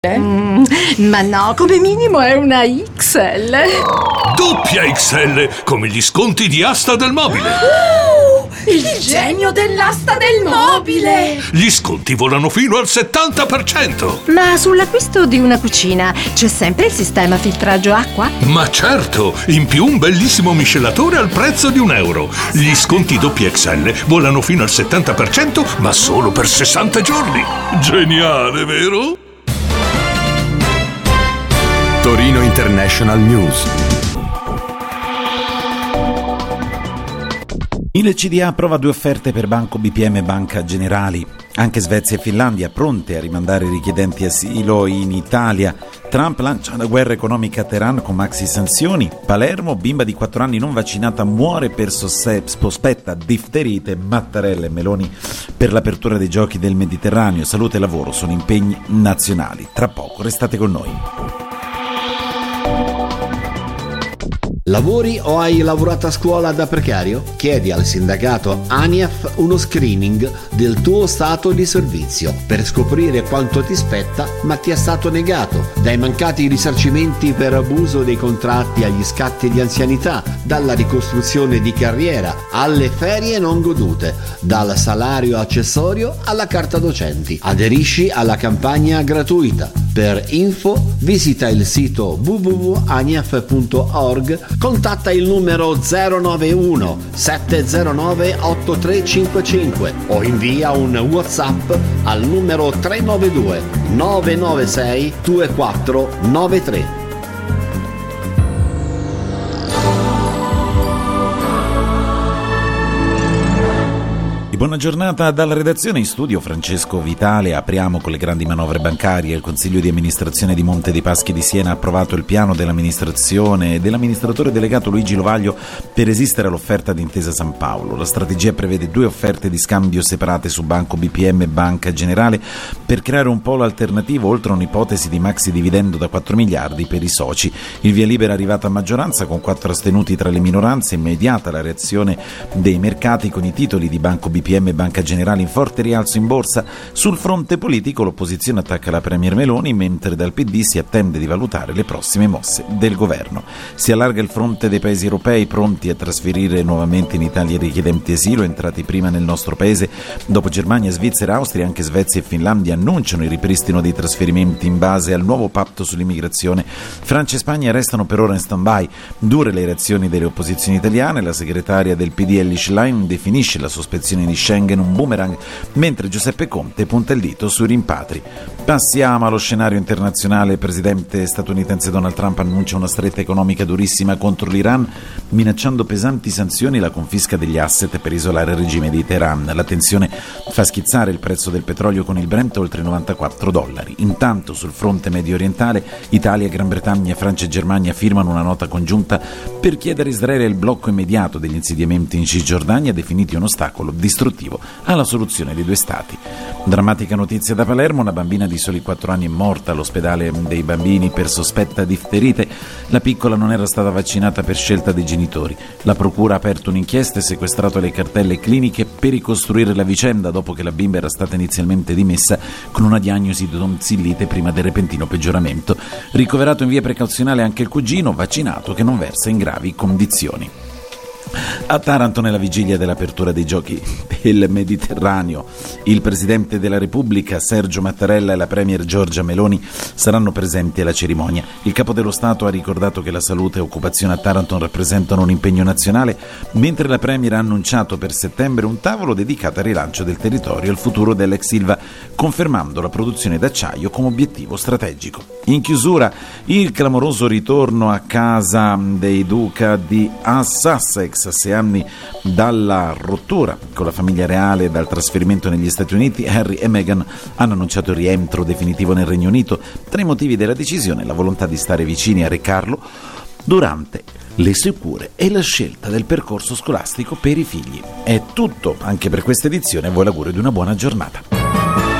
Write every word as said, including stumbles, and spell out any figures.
Mm, ma no, come minimo è una X L. Doppia X L, come gli sconti di Asta del Mobile. Uh, il genio dell'asta del mobile. Gli sconti volano fino al settanta per cento. Ma sull'acquisto di una cucina c'è sempre il sistema filtraggio acqua? Ma certo, in più un bellissimo miscelatore al prezzo di un euro. Gli sconti doppia X L volano fino al settanta per cento, ma solo per sessanta giorni. Geniale, vero? Torino International News. Il C D A approva due offerte per Banco B P M e Banca Generali. Anche Svezia e Finlandia pronte a rimandare i richiedenti asilo in Italia. Trump lancia una guerra economica a Teheran con maxi sanzioni. Palermo, bimba di quattro anni non vaccinata muore per sospetta difterite. Mattarella e Meloni per l'apertura dei giochi del Mediterraneo. Salute e lavoro sono impegni nazionali. Tra poco restate con noi. Lavori o hai lavorato a scuola da precario? Chiedi al sindacato ANIAF uno screening del tuo stato di servizio per scoprire quanto ti spetta ma ti è stato negato. Dai mancati risarcimenti per abuso dei contratti agli scatti di anzianità, dalla ricostruzione di carriera alle ferie non godute, dal salario accessorio alla carta docenti. Aderisci alla campagna gratuita. Per info visita il sito w w w punto aniaf punto org, contatta il numero zero nove uno sette zero nove otto tre cinque cinque o invia un WhatsApp al numero tre nove due nove nove sei due quattro nove tre. Buona giornata dalla redazione. In studio Francesco Vitale. Apriamo con le grandi manovre bancarie. Il Consiglio di amministrazione di Monte dei Paschi di Siena ha approvato il piano dell'amministrazione e dell'amministratore delegato Luigi Lovaglio per resistere all'offerta di Intesa San Paolo. La strategia prevede due offerte di scambio separate su Banco B P M e Banca Generale per creare un polo alternativo, oltre a un'ipotesi di maxi dividendo da quattro miliardi per i soci. Il via libera è arrivato a maggioranza con quattro astenuti tra le minoranze. Immediata la reazione dei mercati con i titoli di Banco B P M e Banca Generale in forte rialzo in borsa. Sul fronte politico l'opposizione attacca la Premier Meloni, mentre dal P D si attende di valutare le prossime mosse del governo. Si allarga il fronte dei paesi europei pronti a trasferire nuovamente in Italia i richiedenti asilo entrati prima nel nostro paese. Dopo Germania, Svizzera, Austria, anche Svezia e Finlandia annunciano il ripristino dei trasferimenti in base al nuovo patto sull'immigrazione. Francia e Spagna restano per ora in stand-by. Dure le reazioni delle opposizioni italiane. La segretaria del P D Elly Schlein definisce la sospensione di Schengen un boomerang, mentre Giuseppe Conte punta il dito sui rimpatri. Passiamo allo scenario internazionale. Il presidente statunitense Donald Trump annuncia una stretta economica durissima contro l'Iran, minacciando pesanti sanzioni e la confisca degli asset per isolare il regime di Teheran. La tensione fa schizzare il prezzo del petrolio con il Brent oltre i novantaquattro dollari. Intanto sul fronte medio orientale Italia, Gran Bretagna, Francia e Germania firmano una nota congiunta per chiedere a Israele il blocco immediato degli insediamenti in Cisgiordania, definiti un ostacolo distruttivo alla soluzione dei due stati. Drammatica notizia da Palermo: una bambina di soli quattro anni è morta all'ospedale dei bambini per sospetta difterite. La piccola non era stata vaccinata per scelta dei genitori. La procura ha aperto un'inchiesta e sequestrato le cartelle cliniche per ricostruire la vicenda, dopo che la bimba era stata inizialmente dimessa con una diagnosi di tonsillite prima del repentino peggioramento. Ricoverato in via precauzionale anche il cugino, vaccinato, che non versa in gravi condizioni. A Taranto, nella vigilia dell'apertura dei giochi del Mediterraneo, il Presidente della Repubblica Sergio Mattarella e la Premier Giorgia Meloni saranno presenti alla cerimonia. Il Capo dello Stato ha ricordato che la salute e occupazione a Taranto rappresentano un impegno nazionale, mentre la Premier ha annunciato per settembre un tavolo dedicato al rilancio del territorio e al futuro dell'ex Ilva, confermando la produzione d'acciaio come obiettivo strategico. In chiusura, il clamoroso ritorno a casa dei duca di Sussex a sei anni dalla rottura con la famiglia reale e dal trasferimento negli Stati Uniti. Harry e Meghan hanno annunciato il rientro definitivo nel Regno Unito. Tra i motivi della decisione, la volontà di stare vicini a Re Carlo durante le sue cure e la scelta del percorso scolastico per i figli. È tutto anche per questa edizione. A voi l'augurio di una buona giornata.